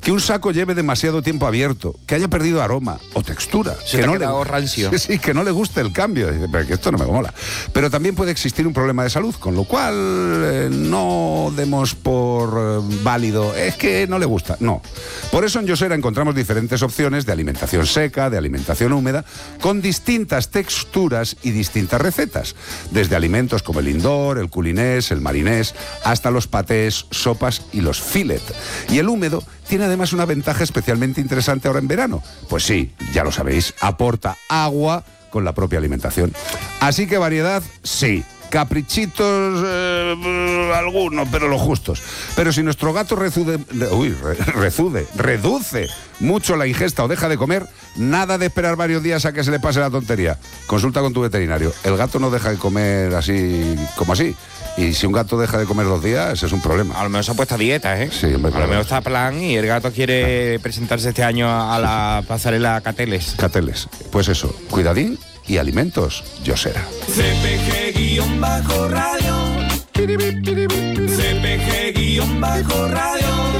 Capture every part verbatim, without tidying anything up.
que un saco lleve demasiado tiempo abierto, que haya perdido aroma o textura, Se que te no ha quedado le rancio. Sí, sí, que no le guste el cambio, dice, pero que esto no me mola. Pero también puede existir un problema de salud, con lo cual eh, no demos por eh, válido, es que no le gusta, no. Por eso en Yosera encontramos diferentes opciones de alimentación seca, de alimentación húmeda, con distintas texturas y distintas recetas, desde alimentos como el indoor, el culinés, el marinés, hasta los patés, sopas y los filet. Y el húmedo tiene además una ventaja especialmente interesante ahora en verano. Pues sí, ya lo sabéis, aporta agua con la propia alimentación. Así que variedad, sí. Caprichitos, eh, algunos, pero los justos. Pero si nuestro gato rezude, uy, re, rezude, reduce mucho la ingesta o deja de comer, nada de esperar varios días a que se le pase la tontería. Consulta con tu veterinario. El gato no deja de comer así, como así. Y si un gato deja de comer dos días, ese es un problema. A lo mejor se ha puesto a dieta, ¿eh? Sí, hombre, a lo mejor está a plan y el gato quiere ah. presentarse este año a la pasarela Cateles. Cateles. Pues eso, cuidadín y alimentos Yosera. C P G-radio. C P G-radio.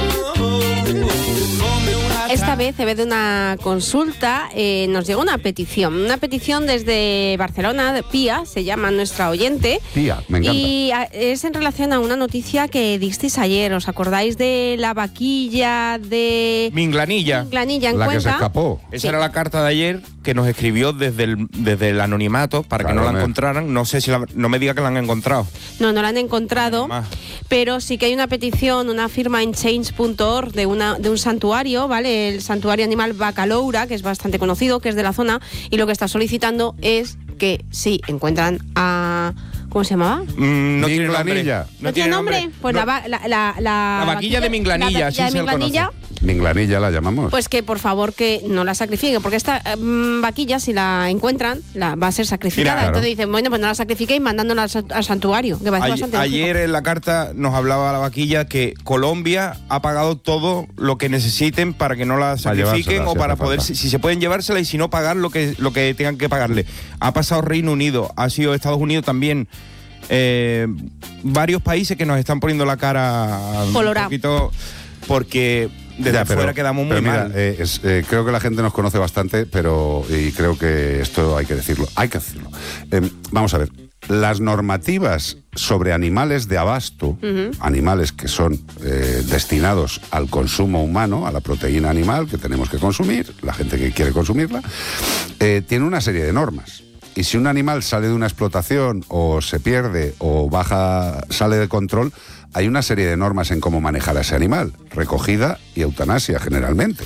Esta vez, en vez de una consulta, eh, nos llegó una petición. Una petición desde Barcelona, de Pía, se llama nuestra oyente. Pía, me encanta. Y a, es en relación a una noticia que disteis ayer. ¿Os acordáis de la vaquilla de... Minglanilla. Minglanilla en La Cuenca? que se escapó. Esa Sí. era la carta de ayer que nos escribió desde el, desde el anonimato para Claro, que no la me... encontraran. No sé si la, no me diga que la han encontrado. No, no la han encontrado, Más. pero sí que hay una petición, una firma en change punto org de, una, de un santuario, ¿vale? El santuario animal Bacaloura, que es bastante conocido, que es de la zona, y lo que está solicitando es que si encuentran a... ¿Cómo se llamaba? Mm, no tiene nombre. Minglanilla. ¿No, tiene nombre? Pues No. la, va- la, la, la, La vaquilla de Minglanilla, la así vaquilla de se le Minglanilla, conoce. Minglanilla la llamamos. pues que por favor que no la sacrifiquen, porque esta mm, vaquilla, si la encuentran, la, va a ser sacrificada. Mira, Entonces claro. dicen, bueno, pues no la sacrifiquéis mandándola al, sa- al santuario, que parece Ay- bastante ayer lógico. en la carta nos hablaba la vaquilla que Colombia ha pagado todo lo que necesiten para que no la sacrifiquen llevársela, o si para hace poder, falta. si, si se pueden llevársela y si no pagar lo que, lo que tengan que pagarle. Ha pasado Reino Unido, ha sido Estados Unidos también. Eh, varios países que nos están poniendo la cara Colorado. un poquito porque desde Ya, pero- afuera quedamos muy pero mira, mal. eh, es, eh, creo que la gente nos conoce bastante, pero y creo que esto hay que decirlo. Hay que decirlo. Eh, vamos a ver. Las normativas sobre animales de abasto, uh-huh. animales que son eh, destinados al consumo humano, a la proteína animal que tenemos que consumir, la gente que quiere consumirla, eh, tiene una serie de normas. Y si un animal sale de una explotación o se pierde o baja, sale de control, hay una serie de normas en cómo manejar a ese animal, recogida y eutanasia generalmente.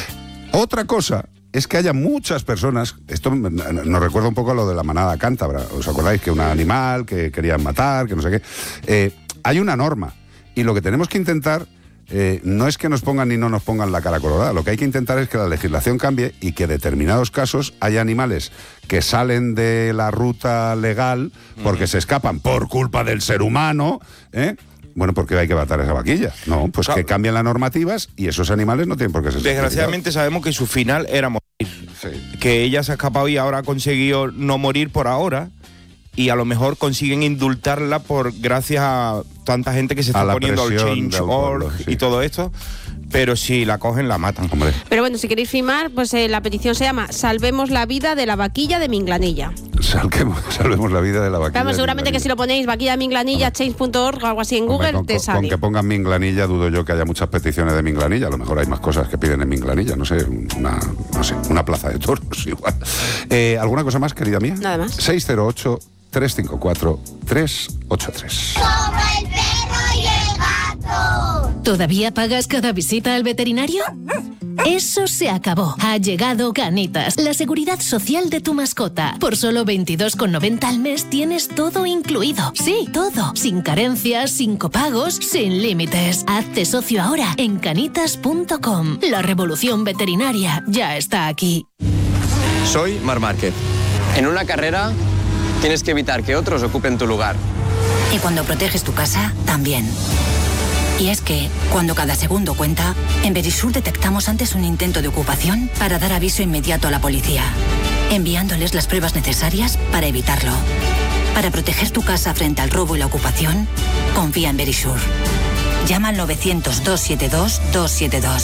Otra cosa es que haya muchas personas, esto nos recuerda un poco a lo de la manada cántabra, ¿os acordáis? Que un animal que querían matar, que no sé qué. Eh, hay una norma y lo que tenemos que intentar eh, no es que nos pongan ni no nos pongan la cara colorada, lo que hay que intentar es que la legislación cambie y que en determinados casos haya animales que salen de la ruta legal porque uh-huh. se escapan por culpa del ser humano, ¿eh? Bueno, porque hay que matar a esa vaquilla. No, pues claro. Que cambien las normativas y esos animales no tienen por qué ser Desgraciadamente sabemos que su final era morir. Sí. Que ella se ha escapado y ahora ha conseguido no morir por ahora y a lo mejor consiguen indultarla por gracias a tanta gente que se está poniendo al change punto org sí. y todo esto. Pero si la cogen, la matan. Hombre. Pero bueno, si queréis firmar, pues eh, la petición se llama Salvemos la vida de la vaquilla de Minglanilla. Salvemos, salvemos la vida de la vaquilla. Vamos, seguramente que si lo ponéis vaquilla de Minglanilla, change punto org o algo así en Hombre, Google, con, te con, sale. Con que pongan Minglanilla, dudo yo que haya muchas peticiones de Minglanilla. A lo mejor hay más cosas que piden en Minglanilla. No sé, una, no sé, una plaza de toros igual. Eh, ¿Alguna cosa más, querida mía? Nada más. seis cero ocho, tres cinco cuatro, tres ocho tres. ¿Todavía pagas cada visita al veterinario? Eso se acabó. Ha llegado Canitas, la seguridad social de tu mascota. Por solo veintidós con noventa al mes tienes todo incluido. Sí, todo. Sin carencias, sin copagos, sin límites. Hazte socio ahora en canitas punto com. La revolución veterinaria ya está aquí. Soy Marc Márquez. En una carrera tienes que evitar que otros ocupen tu lugar. Y cuando proteges tu casa, también. Y es que, cuando cada segundo cuenta, en Verisur detectamos antes un intento de ocupación para dar aviso inmediato a la policía, enviándoles las pruebas necesarias para evitarlo. Para proteger tu casa frente al robo y la ocupación, confía en Verisur. Llama al novecientos, dos siete dos, dos siete dos.